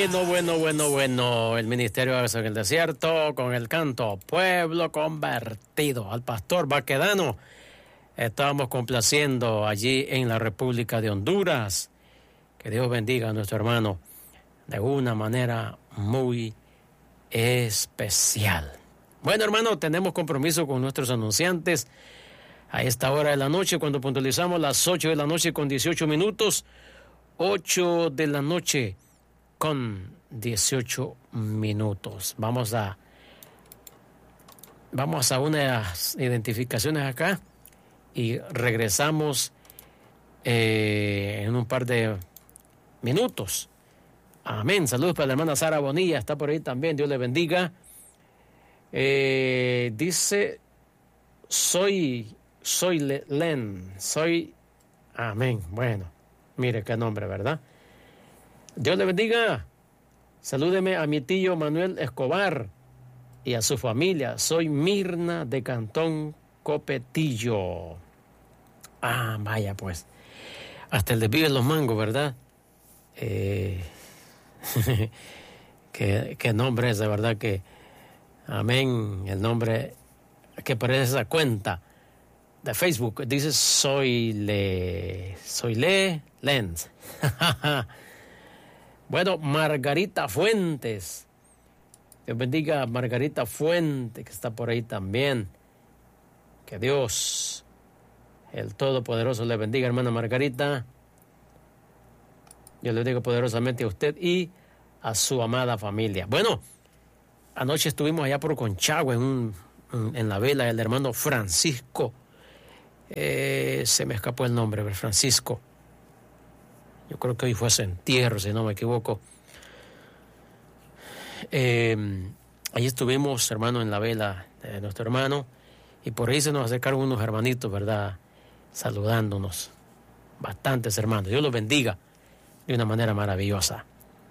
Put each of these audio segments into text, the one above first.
Bueno. El Ministerio de Aves en el Desierto con el canto Pueblo Convertido. Al pastor Baquedano estábamos complaciendo allí en la República de Honduras. Que Dios bendiga a nuestro hermano de una manera muy especial. Bueno, hermano, tenemos compromiso con nuestros anunciantes a esta hora de la noche, cuando puntualizamos las 8 de la noche con 18 minutos. 8 de la noche con 18 minutos. Vamos a unas identificaciones acá y regresamos en un par de minutos. Amén. Saludos para la hermana Sara Bonilla, está por ahí también, Dios le bendiga. Dice, soy Len, amén. Bueno, mire qué nombre, ¿verdad? Dios le bendiga. Salúdeme a mi tío Manuel Escobar y a su familia. Soy Mirna de Cantón Copetillo. Ah, vaya pues. Hasta el de Vive los Mangos, ¿verdad? ¿Qué nombre es, de verdad que... Amén. El nombre que aparece esa cuenta de Facebook. Dice Soy Lenz. Bueno, Margarita Fuentes. Dios bendiga a Margarita Fuentes, que está por ahí también. Que Dios, el Todopoderoso, le bendiga, hermana Margarita. Yo le digo poderosamente a usted y a su amada familia. Bueno, anoche estuvimos allá por Conchagua en la vela del hermano Francisco. Se me escapó el nombre, Francisco. Yo creo que hoy fue su entierro, si no me equivoco. Ahí estuvimos, hermano, en la vela de nuestro hermano. Y por ahí se nos acercaron unos hermanitos, ¿verdad? Saludándonos. Bastantes hermanos. Dios los bendiga de una manera maravillosa.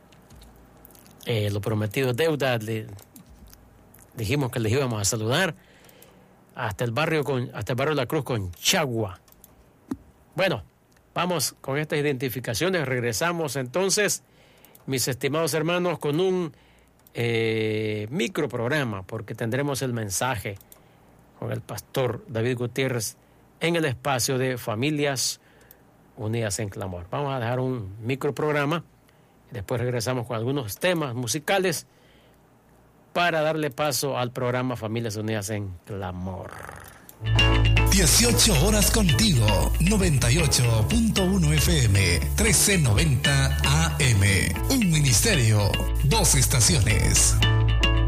Lo prometido es deuda. Dijimos que les íbamos a saludar hasta el barrio de la Cruz, Conchagua. Bueno, vamos con estas identificaciones. Regresamos entonces, mis estimados hermanos, con un microprograma, porque tendremos el mensaje con el pastor David Gutiérrez en el espacio de Familias Unidas en Clamor. Vamos a dejar un microprograma y después regresamos con algunos temas musicales para darle paso al programa Familias Unidas en Clamor. 18 horas contigo, 98.1 FM, 1390 AM. Un ministerio, 2 estaciones.